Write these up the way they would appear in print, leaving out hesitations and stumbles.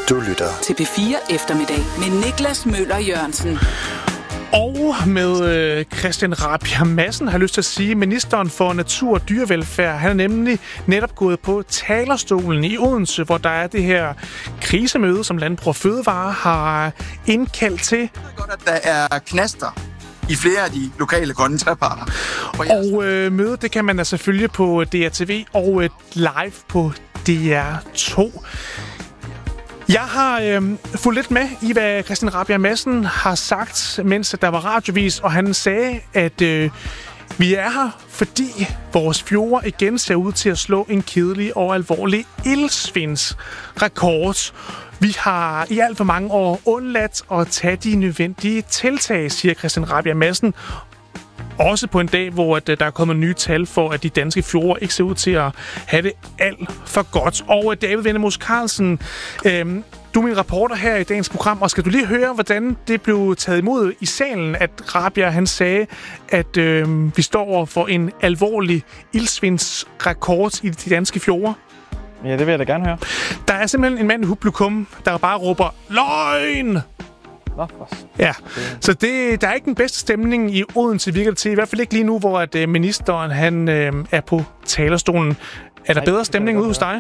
Du lytter til P4 Eftermiddag med Niklas Møller Jørgensen. Og med Christian Rabjerg Madsen har lyst til at sige, ministeren for natur og dyrevelfærd, han er nemlig netop gået på talerstolen i Odense, hvor der er det her krisemøde, som Landbrug og Fødevare har indkaldt til. Jeg ved godt, at der er knaster i flere af de lokale grønne træparter. Og mødet, det kan man altså følge på DRTV og live på DR2. Jeg har fulgt lidt med i, hvad Christian Rabjerg Madsen har sagt, mens der var radiovis, og han sagde, at vi er her, fordi vores fjorde igen ser ud til at slå en kedelig og alvorlig iltsvindsrekord. Vi har i alt for mange år undladt at tage de nødvendige tiltag, siger Christian Rabjerg Madsen. Også på en dag, hvor der er kommet nye tal for, at de danske fjorde ikke ser ud til at have det alt for godt. Og David Vennemus Carlsen, du er min reporter her i dagens program, og skal du lige høre, hvordan det blev taget imod i salen, at Rabjerg han sagde, at vi står over for en alvorlig iltsvindsrekord i de danske fjorde? Ja, det vil jeg da gerne høre. Der er simpelthen en mand i publikum, der bare råber, løgn! Ja, så der er ikke den bedste stemning i Odense, virker det til. I hvert fald ikke lige nu, hvor at ministeren han er på talerstolen. Er der bedre stemning ude hos dig?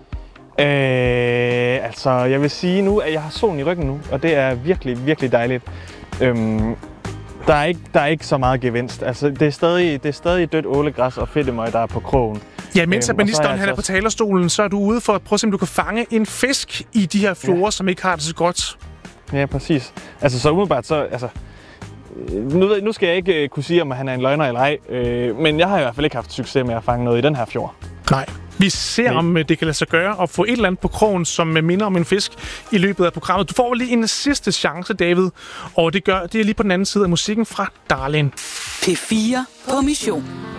Altså, jeg vil sige nu, at jeg har solen i ryggen nu, og det er virkelig, virkelig dejligt. Der er ikke så meget gevinst. Altså, det er stadig dødt ålegræs og fedtemøg, der er på krogen. Ja, mens at ministeren han er på talerstolen, så er du ude for at prøve at se, om du kan fange en fisk i de her fjorde, som ikke har det så godt. Ja, præcis. Altså, så umiddelbart så... Altså, nu skal jeg ikke kunne sige, om han er en løgner eller ej, men jeg har i hvert fald ikke haft succes med at fange noget i den her fjord. Nej. Vi ser, om det kan lade sig gøre at få et eller andet på krogen, som minder om en fisk i løbet af programmet. Du får lige en sidste chance, David, og det er lige på den anden side af musikken fra Darlene. P4 på mission.